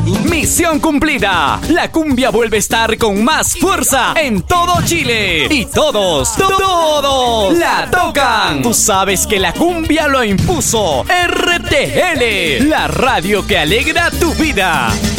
Misión cumplida. La cumbia vuelve a estar con más fuerza en todo Chile. Y todos la tocan. Tú sabes que la cumbia lo impuso RTL, la radio que alegra tu vida.